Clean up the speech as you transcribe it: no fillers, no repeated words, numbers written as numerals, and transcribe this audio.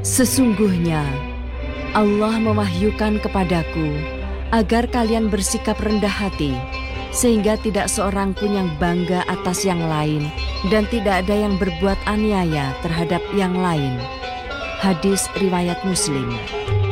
Sesungguhnya Allah mewahyukan kepadaku agar kalian bersikap rendah hati, sehingga tidak seorang pun yang bangga atas yang lain dan tidak ada yang berbuat aniaya terhadap yang lain. Hadis riwayat Muslim.